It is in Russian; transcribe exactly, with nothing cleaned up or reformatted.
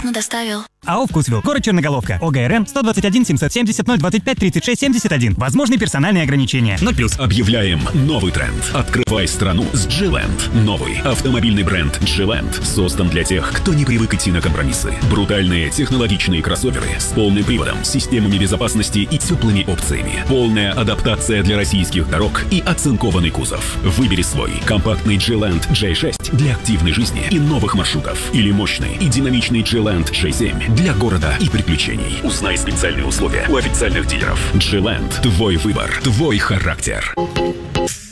но доставил. АО «Вкусвилл», город Черноголовка, ОГРН сто двадцать один семьсот семьдесят ноль двадцать пять тридцать шесть семьдесят один. Возможны персональные ограничения. ноль плюс. Объявляем новый тренд. Открывай страну с G-Land. Новый автомобильный бренд G-Land создан для тех, кто не привык идти на компромиссы. Брутальные технологичные кроссоверы с полным приводом, системами безопасности и теплыми опциями. Полная адаптация для российских дорог и оцинкованный кузов. Выбери свой. Компактный G-Land джей шесть для активной жизни и новых маршрутов. Или мощный и динамичный G-Land джей семь для города и приключений. Узнай специальные условия у официальных дилеров. G-Land. Твой выбор. Твой характер.